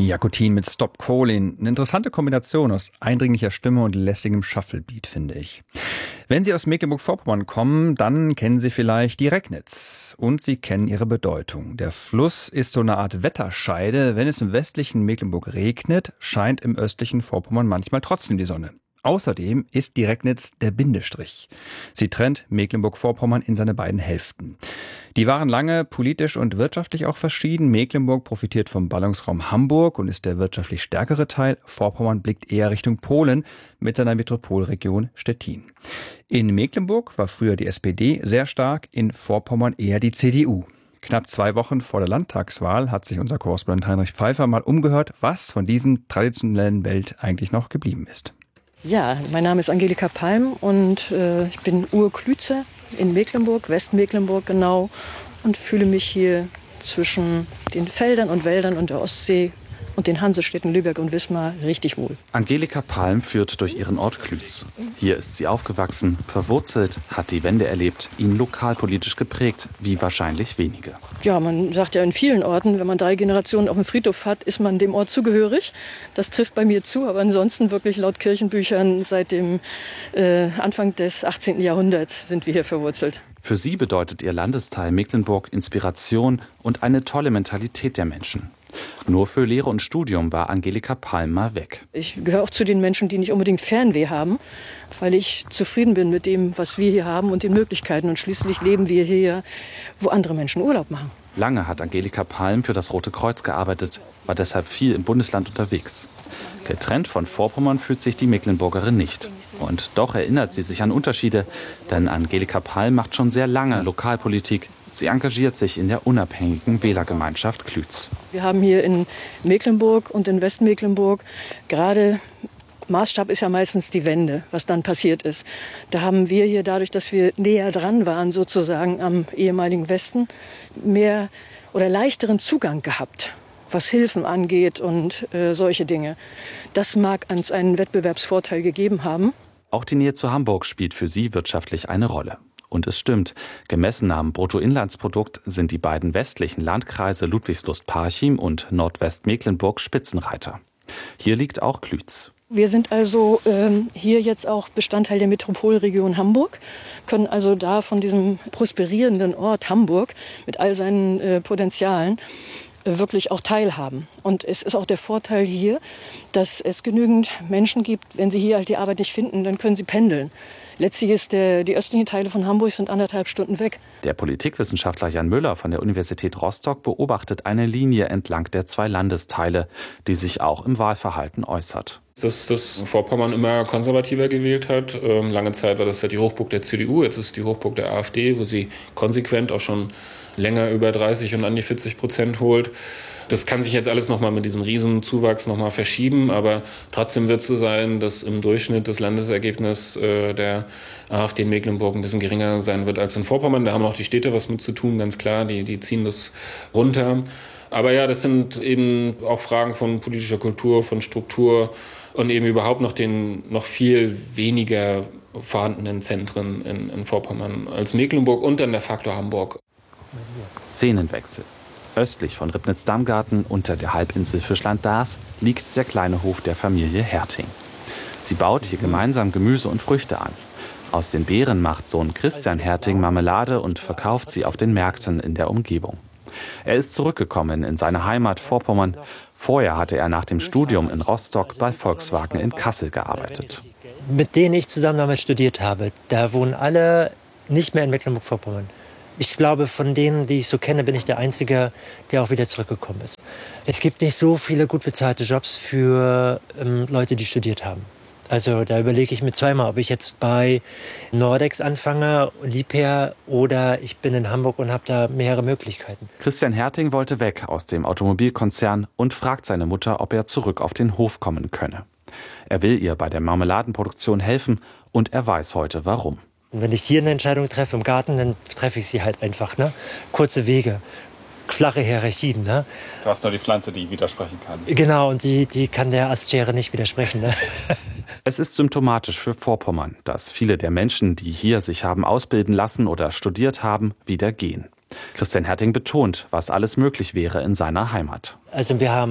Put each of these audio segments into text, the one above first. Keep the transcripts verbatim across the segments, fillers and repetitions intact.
Jakotin mit Stop Callin'. Eine interessante Kombination aus eindringlicher Stimme und lässigem Shufflebeat, finde ich. Wenn Sie aus Mecklenburg-Vorpommern kommen, dann kennen Sie vielleicht die Regnitz. Und Sie kennen ihre Bedeutung. Der Fluss ist so eine Art Wetterscheide. Wenn es im westlichen Mecklenburg regnet, scheint im östlichen Vorpommern manchmal trotzdem die Sonne. Außerdem ist die Regnitz der Bindestrich. Sie trennt Mecklenburg-Vorpommern in seine beiden Hälften. Die waren lange politisch und wirtschaftlich auch verschieden. Mecklenburg profitiert vom Ballungsraum Hamburg und ist der wirtschaftlich stärkere Teil. Vorpommern blickt eher Richtung Polen mit seiner Metropolregion Stettin. In Mecklenburg war früher die S P D sehr stark, in Vorpommern eher die C D U. Knapp zwei Wochen vor der Landtagswahl hat sich unser Korrespondent Heinrich Pfeiffer mal umgehört, was von diesem traditionellen Bild eigentlich noch geblieben ist. Ja, mein Name ist Angelika Palm und äh, ich bin Urklützer in Mecklenburg, Westmecklenburg genau, und fühle mich hier zwischen den Feldern und Wäldern und der Ostsee und den Hansestädten Lübeck und Wismar richtig wohl. Angelika Palm führt durch ihren Ort Klütz. Hier ist sie aufgewachsen, verwurzelt, hat die Wende erlebt, ihn lokalpolitisch geprägt, wie wahrscheinlich wenige. Ja, man sagt ja in vielen Orten, wenn man drei Generationen auf dem Friedhof hat, ist man dem Ort zugehörig. Das trifft bei mir zu, aber ansonsten wirklich laut Kirchenbüchern seit dem äh, Anfang des achtzehnten Jahrhunderts sind wir hier verwurzelt. Für sie bedeutet ihr Landesteil Mecklenburg Inspiration und eine tolle Mentalität der Menschen. Nur für Lehre und Studium war Angelika Palm mal weg. Ich gehöre auch zu den Menschen, die nicht unbedingt Fernweh haben, weil ich zufrieden bin mit dem, was wir hier haben und den Möglichkeiten. Und schließlich leben wir hier, wo andere Menschen Urlaub machen. Lange hat Angelika Palm für das Rote Kreuz gearbeitet, war deshalb viel im Bundesland unterwegs. Getrennt von Vorpommern fühlt sich die Mecklenburgerin nicht. Und doch erinnert sie sich an Unterschiede, denn Angelika Palm macht schon sehr lange Lokalpolitik. Sie engagiert sich in der unabhängigen Wählergemeinschaft Klütz. Wir haben hier in Mecklenburg und in Westmecklenburg gerade, Maßstab ist ja meistens die Wende, was dann passiert ist. Da haben wir hier, dadurch, dass wir näher dran waren sozusagen am ehemaligen Westen, mehr oder leichteren Zugang gehabt, was Hilfen angeht und äh, solche Dinge. Das mag uns einen Wettbewerbsvorteil gegeben haben. Auch die Nähe zu Hamburg spielt für sie wirtschaftlich eine Rolle. Und es stimmt, gemessen am Bruttoinlandsprodukt sind die beiden westlichen Landkreise Ludwigslust-Parchim und Nordwestmecklenburg Spitzenreiter. Hier liegt auch Klütz. Wir sind also ähm, hier jetzt auch Bestandteil der Metropolregion Hamburg, können also da von diesem prosperierenden Ort Hamburg mit all seinen äh, Potenzialen äh, wirklich auch teilhaben. Und es ist auch der Vorteil hier, dass es genügend Menschen gibt, wenn sie hier halt die Arbeit nicht finden, dann können sie pendeln. Letztlich ist der, die östlichen Teile von Hamburg sind anderthalb Stunden weg. Der Politikwissenschaftler Jan Müller von der Universität Rostock beobachtet eine Linie entlang der zwei Landesteile, die sich auch im Wahlverhalten äußert. Dass das Vorpommern immer konservativer gewählt hat. Ähm, lange Zeit war das ja die Hochburg der C D U, jetzt ist es die Hochburg der AfD, wo sie konsequent auch schon länger über dreißig und an die vierzig Prozent holt. Das kann sich jetzt alles nochmal mit diesem Riesenzuwachs nochmal verschieben, aber trotzdem wird es so sein, dass im Durchschnitt das Landesergebnis äh, der AfD in Mecklenburg ein bisschen geringer sein wird als in Vorpommern. Da haben auch die Städte was mit zu tun, ganz klar, die, die ziehen das runter. Aber ja, das sind eben auch Fragen von politischer Kultur, von Struktur und eben überhaupt noch den noch viel weniger vorhandenen Zentren in, in Vorpommern als Mecklenburg und dann der Faktor Hamburg. Szenenwechsel. Östlich von Ribnitz-Damgarten unter der Halbinsel Fischland-Dars liegt der kleine Hof der Familie Herting. Sie baut hier gemeinsam Gemüse und Früchte an. Aus den Beeren macht Sohn Christian Herting Marmelade und verkauft sie auf den Märkten in der Umgebung. Er ist zurückgekommen in seine Heimat Vorpommern. Vorher hatte er nach dem Studium in Rostock bei Volkswagen in Kassel gearbeitet. Mit denen ich zusammen damals studiert habe, da wohnen alle nicht mehr in Mecklenburg-Vorpommern. Ich glaube, von denen, die ich so kenne, bin ich der Einzige, der auch wieder zurückgekommen ist. Es gibt nicht so viele gut bezahlte Jobs für ähm, Leute, die studiert haben. Also da überlege ich mir zweimal, ob ich jetzt bei Nordex anfange, Liebherr, oder ich bin in Hamburg und habe da mehrere Möglichkeiten. Christian Herting wollte weg aus dem Automobilkonzern und fragt seine Mutter, ob er zurück auf den Hof kommen könne. Er will ihr bei der Marmeladenproduktion helfen und er weiß heute, warum. Und wenn ich hier eine Entscheidung treffe im Garten, dann treffe ich sie halt einfach. Ne? Kurze Wege, flache Hierarchien. Ne? Du hast nur die Pflanze, die widersprechen kann. Genau, und die, die kann der Astschere nicht widersprechen. Ne? Es ist symptomatisch für Vorpommern, dass viele der Menschen, die hier sich haben ausbilden lassen oder studiert haben, wieder gehen. Christian Herting betont, was alles möglich wäre in seiner Heimat. Also wir haben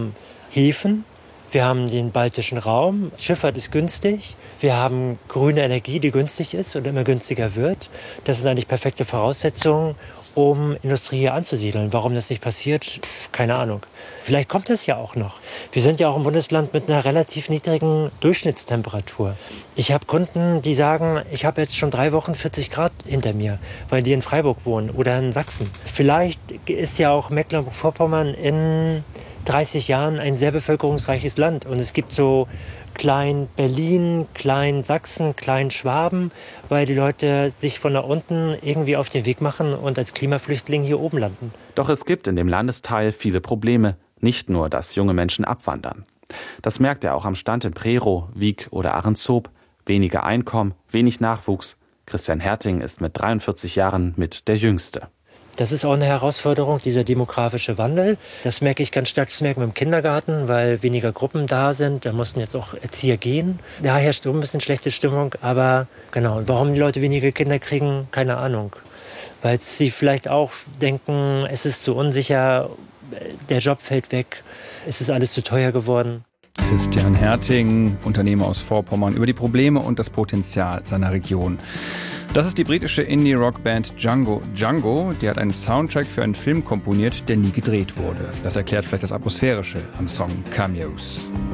Häfen. Wir haben den baltischen Raum. Schifffahrt ist günstig. Wir haben grüne Energie, die günstig ist und immer günstiger wird. Das sind eigentlich perfekte Voraussetzungen, um Industrie hier anzusiedeln. Warum das nicht passiert, Pff, keine Ahnung. Vielleicht kommt das ja auch noch. Wir sind ja auch ein Bundesland mit einer relativ niedrigen Durchschnittstemperatur. Ich habe Kunden, die sagen, ich habe jetzt schon drei Wochen vierzig Grad hinter mir, weil die in Freiburg wohnen oder in Sachsen. Vielleicht ist ja auch Mecklenburg-Vorpommern in dreißig Jahren ein sehr bevölkerungsreiches Land. Und es gibt so Klein Berlin, Klein Sachsen, Klein Schwaben, weil die Leute sich von da unten irgendwie auf den Weg machen und als Klimaflüchtling hier oben landen. Doch es gibt in dem Landesteil viele Probleme. Nicht nur, dass junge Menschen abwandern. Das merkt er auch am Stand in Prerow, Wiek oder Ahrenshoop. Weniger Einkommen, wenig Nachwuchs. Christian Herting ist mit dreiundvierzig Jahren mit der Jüngste. Das ist auch eine Herausforderung, dieser demografische Wandel. Das merke ich ganz stark, das merken wir im Kindergarten, weil weniger Gruppen da sind. Da mussten jetzt auch Erzieher gehen. Da herrscht ein bisschen schlechte Stimmung. Aber genau, und warum die Leute weniger Kinder kriegen, keine Ahnung. Weil sie vielleicht auch denken, es ist zu unsicher, der Job fällt weg, es ist alles zu teuer geworden. Christian Herting, Unternehmer aus Vorpommern, über die Probleme und das Potenzial seiner Region. Das ist die britische Indie-Rock-Band Django Django. Die hat einen Soundtrack für einen Film komponiert, der nie gedreht wurde. Das erklärt vielleicht das Atmosphärische am Song Cameos.